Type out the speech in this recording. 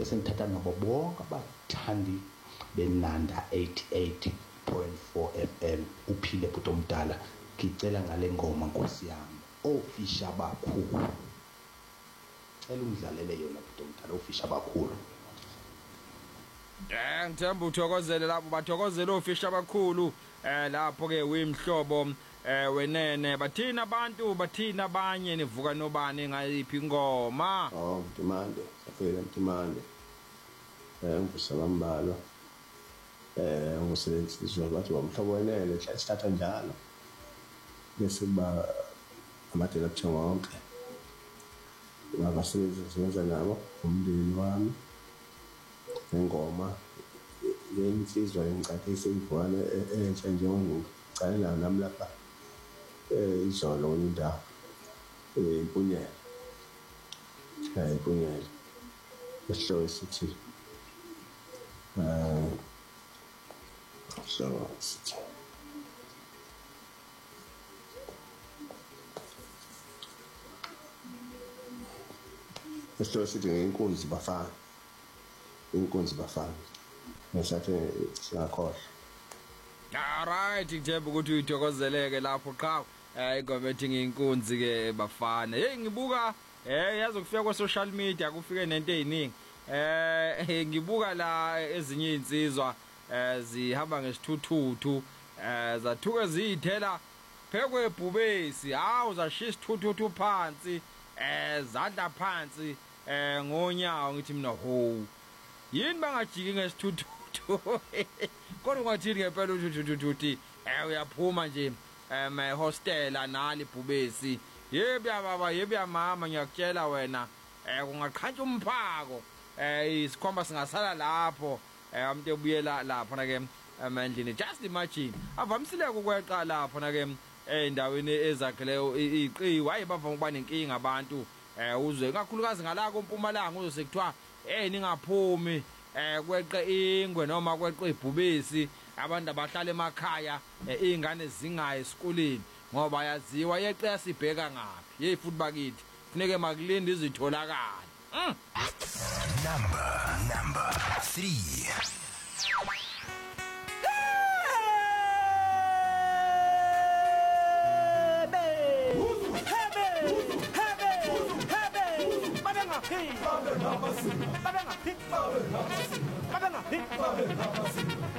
bese ngithatha nabo bonke abathandi benanda 88.4 FM uphile bhuti omdala ngicela ngale ngoma Nkosi yami ofisha abakhulu cela ungidlalele yona bhuti omdala ofisha abakhulu ngithemba uthokozele lapho bathokozela ofisha abakhulu lapho ke uyimhlobo wenene bathina abantu bathina abanye nivuka nobani ngayiphi ingoma Mtimande safika Mtimande ngusabambalo ngusebenziswa bathi wamhlobo wenene sithatha njalo bese kuba amadela kuthengwa wonke abasebenza nabo umndeni wami ingoma yensizwa engicacise imvwana entsha njengocala nami lapha izolo indawo impunyela impunyela esihloko sithi so sithi esihloko sithi inkunzi bafana ngisathi siyakhohle alright ngithemba ukuthi uyithokozeleke lapho qha ingoma ethi ngiyinkunzi ke bafana ngibuka yazi ukufika kwa social media kufike nento eziningi ngibuka la ezinye insizwa zihamba ngesithuthuthu zathuke ziyithela phekwebhubesi hawu zashiya isithuthuthu phansi zadla phansi ngonyawo ngithi mina ho yini bangajiki ngesithuthuthu kodwa ngathi ngempela uthuthuthi uyaphuma nje hostela nali ibhubesi yebya baba yebya mama ngiyakutshela wena kungaqhantsha umphako isikhomba singasala lapho umuntu ebuyela lapho na ke amandlini just imagine avamisile ukweqa lapho na ke endaweni ezakheleyo iqiwa ayibava ukuba nenkinga abantu uzwe kakhulukazi ngala kompumalanga uzose kuthiwa ningaphumi kweqe ingwe noma kweqe ibhubesi abantu abahlala emakhaya izingane zingayi esikoleni ngoba yaziwa yeqe yasibheka ngapi hey futhi bakithi funeke makulinde izitholakala number 3 Babe ngaphi